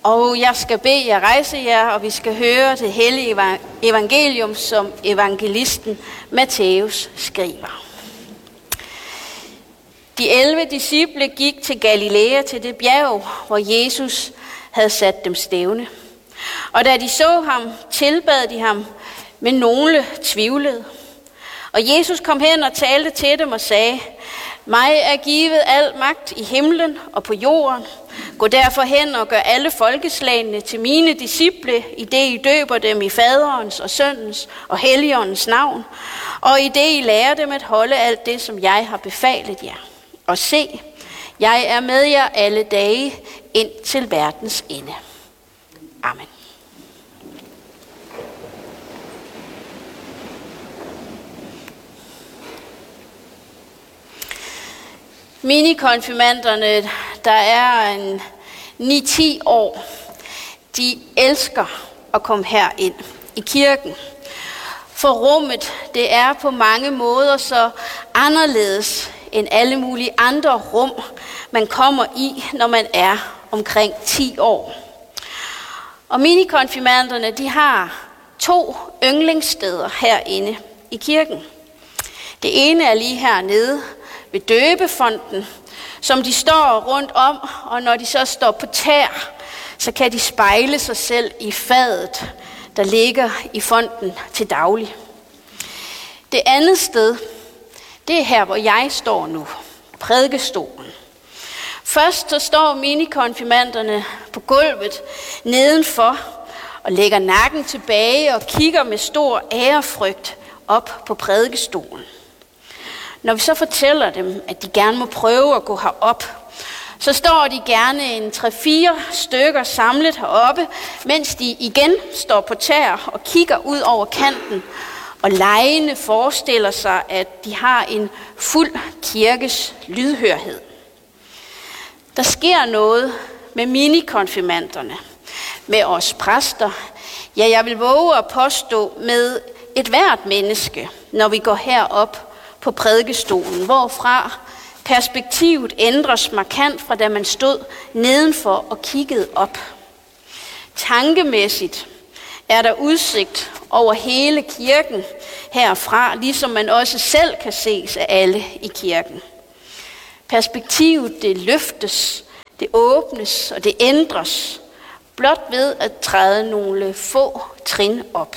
Og jeg skal bede jer rejse jer, og vi skal høre det hellige evangelium, som evangelisten Matthæus skriver. De 11 disciple gik til Galilea, til det bjerg, hvor Jesus havde sat dem stævne. Og da de så ham, tilbad de ham, men nogle tvivlede. Og Jesus kom hen og talte til dem og sagde: mig er givet al magt i himlen og på jorden. Gå derfor hen og gør alle folkeslagene til mine disciple, i det I døber dem i Faderens og Søndens og Helligåndens navn, og i det I lærer dem at holde alt det, som jeg har befalet jer. Og se, jeg er med jer alle dage ind til verdens ende. Amen. Minikonfirmanderne, der er en 9-10 år, de elsker at komme herind i kirken. For rummet, det er på mange måder så anderledes end alle mulige andre rum, man kommer i, når man er omkring 10 år. Og minikonfirmanderne, de har 2 yndlingssteder herinde i kirken. Det ene er lige hernede ved døbefonten, som de står rundt om, og når de så står på tær, så kan de spejle sig selv i fadet, der ligger i fonten til daglig. Det andet sted, det er her, hvor jeg står nu, prædikestolen. Først så står minikonfirmanderne på gulvet nedenfor og lægger nakken tilbage og kigger med stor ærefrygt op på prædikestolen. Når vi så fortæller dem, at de gerne må prøve at gå herop, så står de gerne en 3-4 stykker samlet heroppe, mens de igen står på tær og kigger ud over kanten, og legende forestiller sig, at de har en fuld kirkes lydhørhed. Der sker noget med minikonfirmanderne, med os præster, ja, jeg vil våge at påstå med et hvert menneske, når vi går herop på prædikestolen, hvorfra perspektivet ændres markant fra da man stod nedenfor og kiggede op. Tankemæssigt er der udsigt over hele kirken herfra, ligesom man også selv kan ses af alle i kirken. Perspektivet, det løftes, det åbnes og det ændres, blot ved at træde nogle få trin op.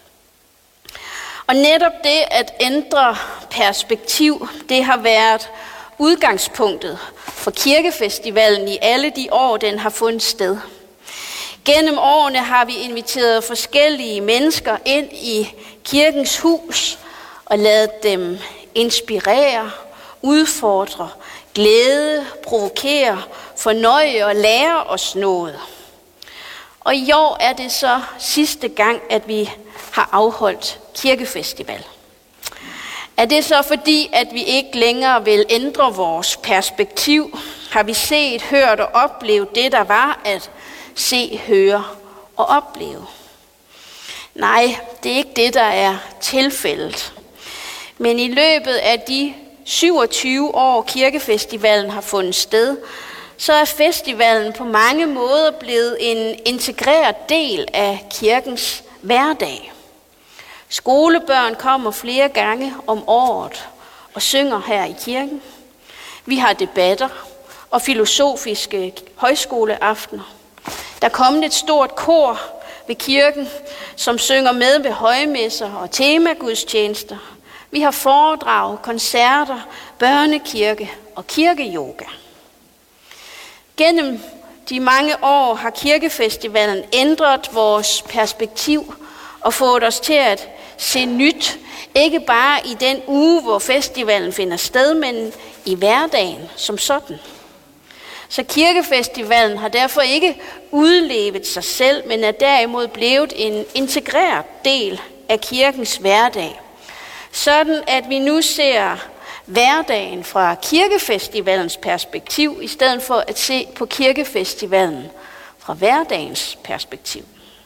Og netop det at ændre perspektiv, det har været udgangspunktet for kirkefestivalen i alle de år, den har fundet sted. Gennem årene har vi inviteret forskellige mennesker ind i kirkens hus og ladet dem inspirere, udfordre, glæde, provokere, fornøje og lære os noget. Og i år er det så sidste gang, at vi har afholdt kirkefestival. Er det så fordi, at vi ikke længere vil ændre vores perspektiv? Har vi set, hørt og oplevet det, der var at se, høre og opleve? Nej, det er ikke det, der er tilfældet. Men i løbet af de 27 år, kirkefestivalen har fundet sted, så er festivalen på mange måder blevet en integreret del af kirkens hverdag. Skolebørn kommer flere gange om året og synger her i kirken. Vi har debatter og filosofiske højskoleaftener. Der er kommet et stort kor ved kirken, som synger med ved højmesser og temagudstjenester. Vi har foredrag, koncerter, børnekirke og kirkeyoga. Gennem de mange år har kirkefestivalen ændret vores perspektiv og fået os til at se nyt, ikke bare i den uge, hvor festivalen finder sted, men i hverdagen som sådan. Så kirkefestivalen har derfor ikke udlevet sig selv, men er derimod blevet en integreret del af kirkens hverdag. Sådan at vi nu ser hverdagen fra kirkefestivalens perspektiv, i stedet for at se på kirkefestivalen fra hverdagens perspektiv.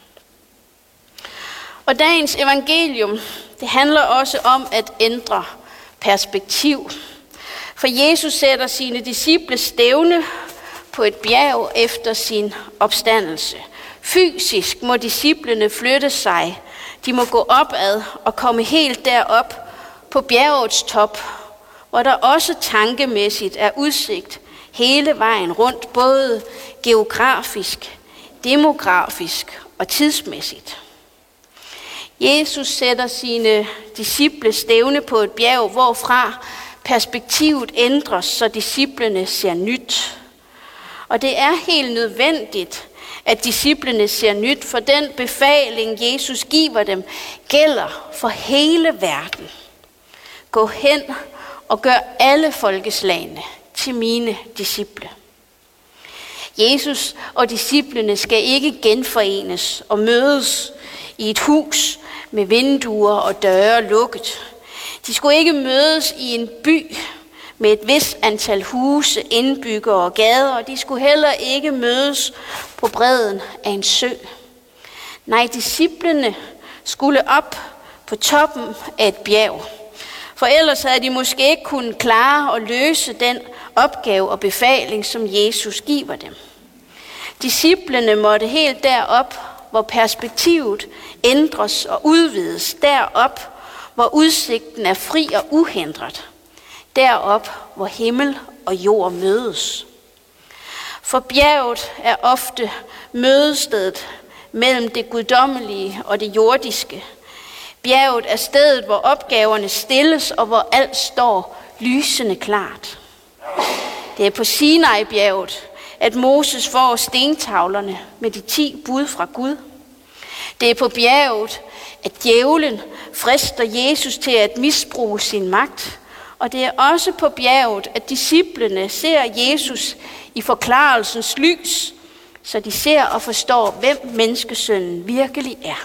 Og dagens evangelium, det handler også om at ændre perspektiv. For Jesus sætter sine disciple stævne på et bjerg efter sin opstandelse. Fysisk må disciplene flytte sig. De må gå opad og komme helt derop på bjergets top, hvor der også tankemæssigt er udsigt hele vejen rundt, både geografisk, demografisk og tidsmæssigt. Jesus sætter sine disciple stævne på et bjerg, hvorfra perspektivet ændres, så disciplene ser nyt. Og det er helt nødvendigt, at disciplene ser nyt, for den befaling, Jesus giver dem, gælder for hele verden. Gå hen og gør alle folkeslagene til mine disciple. Jesus og disciplene skal ikke genforenes og mødes i et hus med vinduer og døre lukket. De skulle ikke mødes i en by med et vist antal huse, indbyggere og gader, og de skulle heller ikke mødes på bredden af en sø. Nej, disciplene skulle op på toppen af et bjerg, for ellers havde de måske ikke kunnet klare og løse den opgave og befaling, som Jesus giver dem. Disciplene måtte helt derop, hvor perspektivet ændres og udvides, derop, hvor udsigten er fri og uhindret, derop, hvor himmel og jord mødes. For bjerget er ofte mødestedet mellem det guddommelige og det jordiske. Bjerget er stedet, hvor opgaverne stilles, og hvor alt står lysende klart. Det er på Sinai-bjerget, at Moses får stentavlerne med de 10 bud fra Gud. Det er på bjerget, at djævlen frister Jesus til at misbruge sin magt. Og det er også på bjerget, at disciplene ser Jesus i forklarelsens lys, så de ser og forstår, hvem menneskesønnen virkelig er.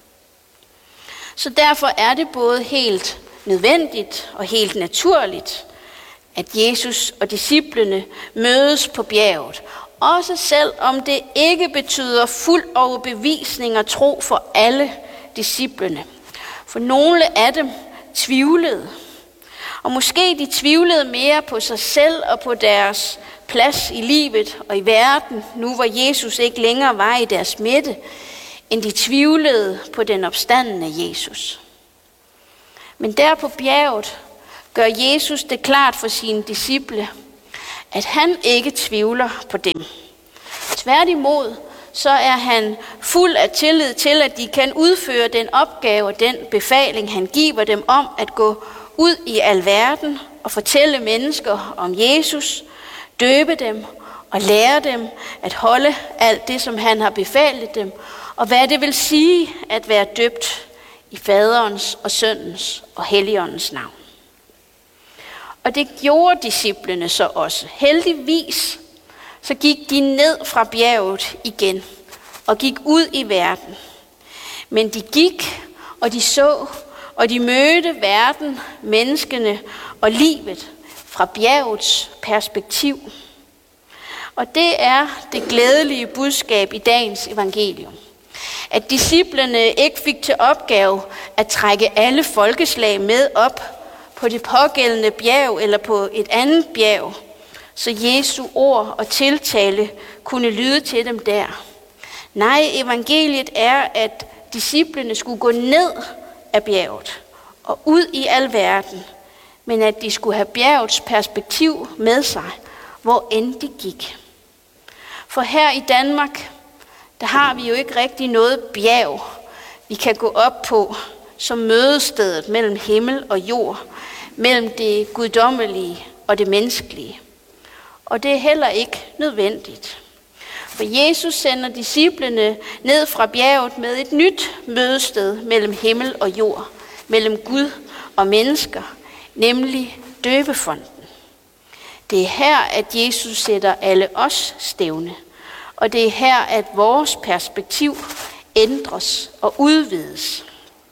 Så derfor er det både helt nødvendigt og helt naturligt, at Jesus og disciplene mødes på bjerget. Også selv om det ikke betyder fuld overbevisning og tro for alle disciplene. For nogle af dem tvivlede. Og måske de tvivlede mere på sig selv og på deres plads i livet og i verden, nu hvor Jesus ikke længere var i deres midte, end de tvivlede på den opstandende Jesus. Men der på bjerget gør Jesus det klart for sine disciple, at han ikke tvivler på dem. Tværtimod, så er han fuld af tillid til, at de kan udføre den opgave og den befaling, han giver dem om at gå ud i alverden og fortælle mennesker om Jesus, døbe dem og lære dem at holde alt det, som han har befalet dem, og hvad det vil sige at være døbt i Faderens og Søndens og Helligåndens navn. Og det gjorde disciplene så også. Heldigvis så gik de ned fra bjerget igen og gik ud i verden. Men de gik, og de så, og de mødte verden, menneskene og livet fra bjergets perspektiv. Og det er det glædelige budskab i dagens evangelium. At disciplene ikke fik til opgave at trække alle folkeslag med op på det pågældende bjerg eller på et andet bjerg, så Jesu ord og tiltale kunne lyde til dem der. Nej, evangeliet er, at disciplene skulle gå ned af bjerget og ud i al verden, men at de skulle have bjergets perspektiv med sig, hvor end de gik. For her i Danmark, der har vi jo ikke rigtig noget bjerg, vi kan gå op på som mødestedet mellem himmel og jord, mellem det guddommelige og det menneskelige. Og det er heller ikke nødvendigt. For Jesus sender disciplene ned fra bjerget med et nyt mødested mellem himmel og jord, mellem Gud og mennesker, nemlig døbefonden. Det er her, at Jesus sætter alle os stævne, og det er her, at vores perspektiv ændres og udvides.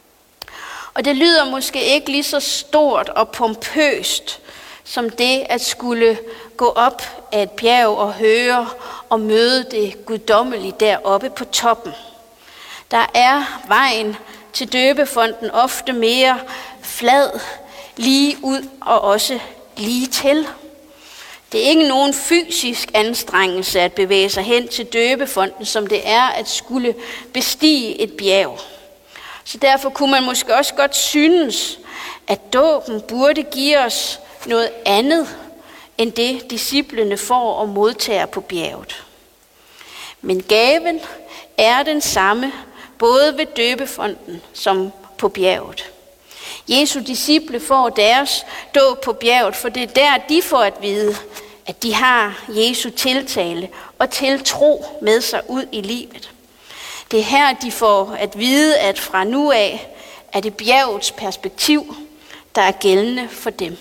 Og det lyder måske ikke lige så stort og pompøst, som det at skulle gå op af et bjerg og høre og møde det guddommelige deroppe på toppen. Der er vejen til døbefonden ofte mere flad, lige ud og også lige til. Det er ikke nogen fysisk anstrengelse at bevæge sig hen til døbefonten, som det er at skulle bestige et bjerg. Så derfor kunne man måske også godt synes, at dåben burde give os noget andet, end det disciplene får og modtager på bjerget. Men gaven er den samme, både ved døbefonten som på bjerget. Jesu disciple får deres dåb på bjerget, for det er der, de får at vide, at de har Jesu tiltale og tiltro med sig ud i livet. Det er her, de får at vide, at fra nu af er det bjergets perspektiv, der er gældende for dem.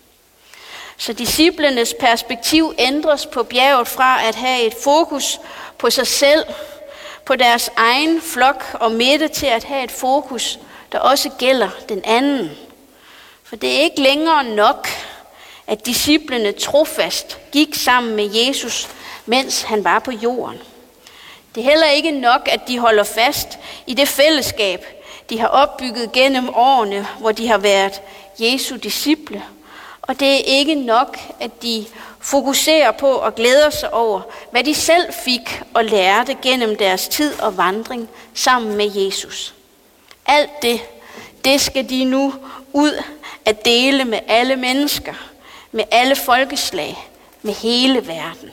Så disciplenes perspektiv ændres på bjerget fra at have et fokus på sig selv, på deres egen flok og midte, til at have et fokus, der også gælder den anden. For det er ikke længere nok, at disciplene trofast gik sammen med Jesus, mens han var på jorden. Det er heller ikke nok, at de holder fast i det fællesskab, de har opbygget gennem årene, hvor de har været Jesu disciple. Og det er ikke nok, at de fokuserer på og glæder sig over, hvad de selv fik og lærte gennem deres tid og vandring sammen med Jesus. Alt det skal de nu ud at dele med alle mennesker, med alle folkeslag, med hele verden.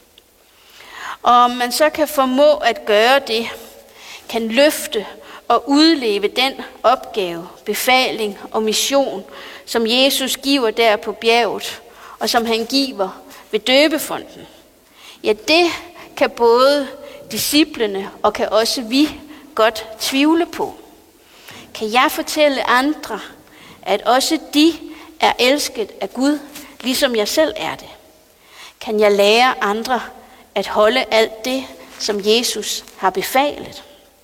Og om man så kan formå at gøre det, kan løfte og udleve den opgave, befaling og mission, som Jesus giver der på bjerget, og som han giver ved døbefonten. Ja, det kan både disciplene og kan også vi godt tvivle på. Kan jeg fortælle andre, at også de er elsket af Gud, ligesom jeg selv er det? Kan jeg lære andre at holde alt det, som Jesus har befalet?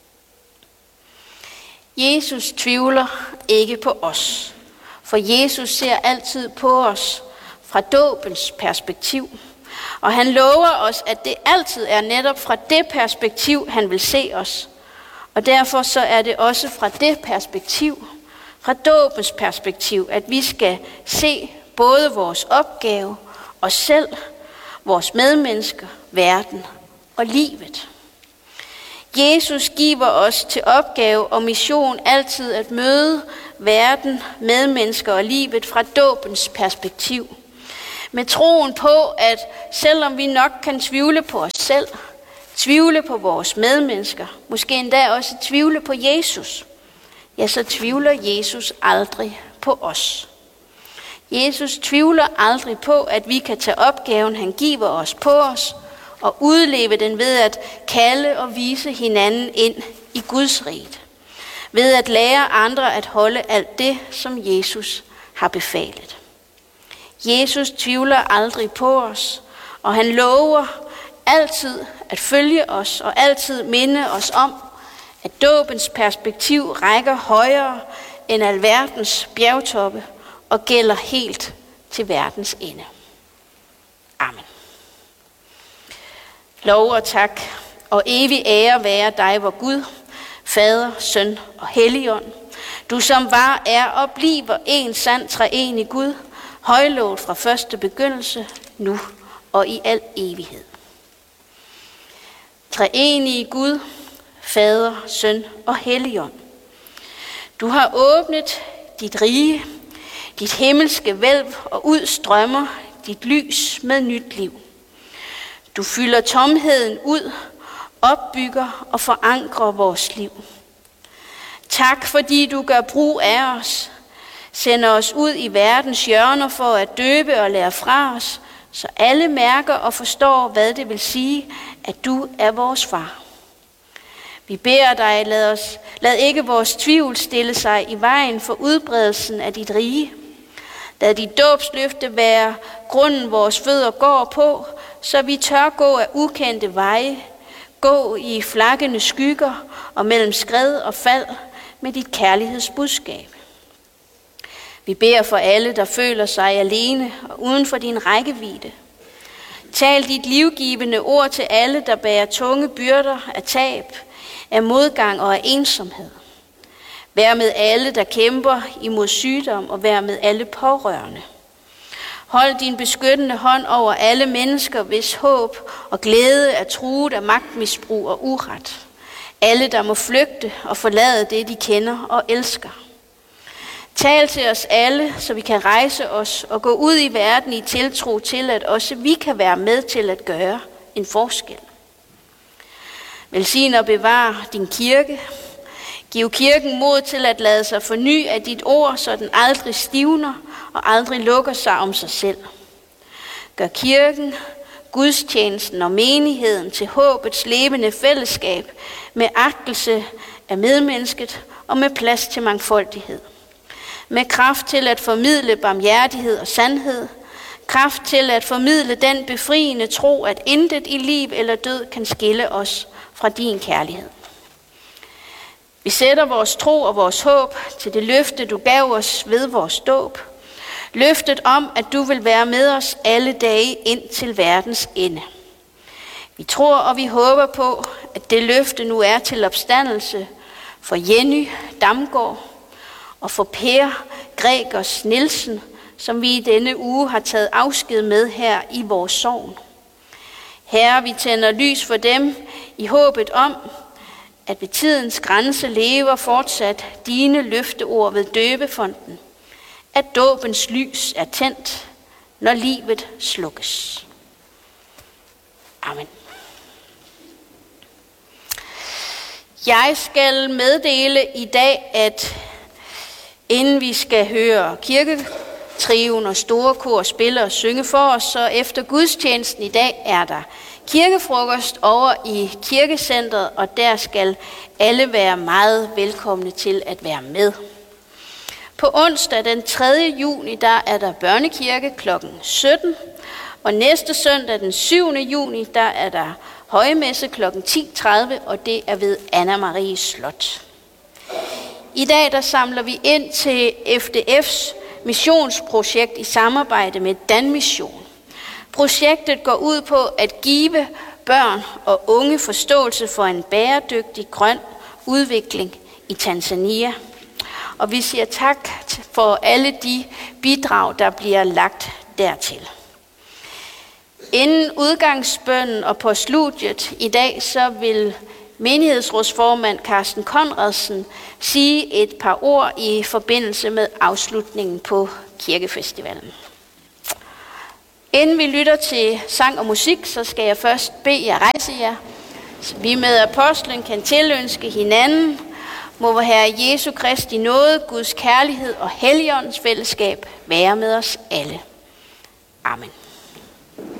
Jesus tvivler ikke på os, for Jesus ser altid på os fra dåbens perspektiv. Og han lover os, at det altid er netop fra det perspektiv, han vil se os. Og derfor så er det også fra det perspektiv, fra dåbens perspektiv, at vi skal se både vores opgave, os selv, vores medmennesker, verden og livet. Jesus giver os til opgave og mission altid at møde verden, medmennesker og livet fra dåbens perspektiv. Med troen på, at selvom vi nok kan tvivle på os selv, tvivle på vores medmennesker, måske endda også tvivle på Jesus, ja, så tvivler Jesus aldrig på os. Jesus tvivler aldrig på, at vi kan tage opgaven, han giver os på os, og udleve den ved at kalde og vise hinanden ind i Guds rige. Ved at lære andre at holde alt det, som Jesus har befalet. Jesus tvivler aldrig på os, og han lover altid at følge os og altid minde os om, at dåbens perspektiv rækker højere end alverdens bjergtoppe og gælder helt til verdens ende. Amen. Lov og tak og evig ære være dig, vor Gud, Fader, Søn og Helligånd. Du som var, er og bliver en sand treenig Gud, højlovet fra første begyndelse, nu og i al evighed. Treenige Gud, Fader, Søn og Helligånd. Du har åbnet dit rige, dit himmelske hvælv og udstrømmer dit lys med nyt liv. Du fylder tomheden ud, opbygger og forankrer vores liv. Tak fordi du gør brug af os, sender os ud i verdens hjørner for at døbe og lære fra os, så alle mærker og forstår, hvad det vil sige, at du er vores far. Vi beder dig, lad ikke vores tvivl stille sig i vejen for udbredelsen af dit rige. Lad dit dåbsløfte være grunden, vores fødder går på, så vi tør gå af ukendte veje, gå i flakkende skygger og mellem skred og fald med dit kærlighedsbudskab. Vi beder for alle, der føler sig alene og uden for din rækkevidde. Tal dit livgivende ord til alle, der bærer tunge byrder af tab, af modgang og af ensomhed. Vær med alle, der kæmper imod sygdom, og vær med alle pårørende. Hold din beskyttende hånd over alle mennesker, hvis håb og glæde er truet af magtmisbrug og uret. Alle, der må flygte og forlade det, de kender og elsker. Tal til os alle, så vi kan rejse os og gå ud i verden i tiltro til, at også vi kan være med til at gøre en forskel. Velsign og bevar din kirke. Giv kirken mod til at lade sig forny af dit ord, så den aldrig stivner og aldrig lukker sig om sig selv. Gør kirken, gudstjenesten og menigheden til håbets levende fællesskab med agtelse af medmennesket og med plads til mangfoldighed. Med kraft til at formidle barmhjertighed og sandhed. Kraft til at formidle den befriende tro, at intet i liv eller død kan skille os fra din kærlighed. Vi sætter vores tro og vores håb til det løfte, du gav os ved vores dåb. Løftet om, at du vil være med os alle dage ind til verdens ende. Vi tror og vi håber på, at det løfte nu er til opstandelse for Jenny Damgaard og for Per Gregers Nielsen, som vi i denne uge har taget afsked med her i vores sogn. Herre, vi tænder lys for dem i håbet om, at ved tidens grænse lever fortsat dine løfteord ved døbefonden, at dåbens lys er tændt, når livet slukkes. Amen. Jeg skal meddele i dag, at inden vi skal høre kirketrioen og store kor spille og synge for os, så efter gudstjenesten i dag er der kirkefrokost over i kirkecentret, og der skal alle være meget velkomne til at være med. På onsdag den 3. juni, der er der børnekirke kl. 17, og næste søndag den 7. juni, der er der højmesse kl. 10.30, og det er ved Anna Marie Slot. I dag der samler vi ind til FDF's missionsprojekt i samarbejde med Danmission. Projektet går ud på at give børn og unge forståelse for en bæredygtig grøn udvikling i Tanzania. Og vi siger tak for alle de bidrag, der bliver lagt dertil. Inden udgangsbønnen og på studiet i dag, så vil menighedsrådsformand Carsten Conradsen sige et par ord i forbindelse med afslutningen på kirkefestivalen. Inden vi lytter til sang og musik, så skal jeg først bede jer rejse jer, så vi med apostlen kan tilønske hinanden. Må vor Herre Jesu Kristi nåde, Guds kærlighed og Helligåndens fællesskab være med os alle. Amen.